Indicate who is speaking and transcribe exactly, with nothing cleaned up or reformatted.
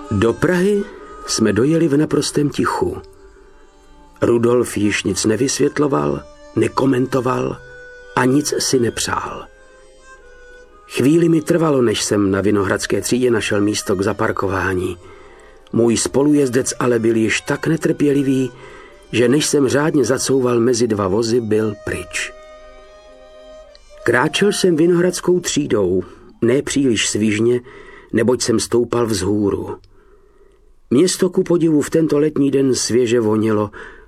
Speaker 1: Do Prahy jsme dojeli v naprostém tichu. Rudolf již nic nevysvětloval, nekomentoval a nic si nepřál. Chvíli mi trvalo, než jsem na Vinohradské třídě našel místo k zaparkování. Můj spolujezdec ale byl již tak netrpělivý, že než jsem řádně zacouval mezi dva vozy, byl pryč. Kráčel jsem Vinohradskou třídou, ne příliš svižně, neboť jsem stoupal vzhůru. Město ku podivu v tento letní den svěže vonilo